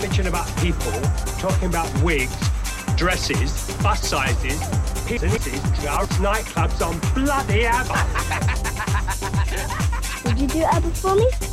bitching about people, talking about wigs, dresses, bus sizes, pieces, drugs, nightclubs on bloody ABBA. Would you do ABBA for me?